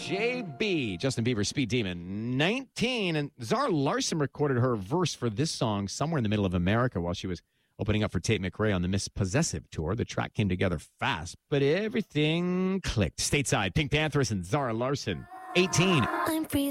JB, Justin Bieber's Speed Demon, 19. And Zara Larsson recorded her verse for this song somewhere in the middle of America while she was opening up for Tate McRae on the Miss Possessive tour. The track came together fast, but everything clicked. Stateside, Pink Panthers and Zara Larsson, 18. I'm free.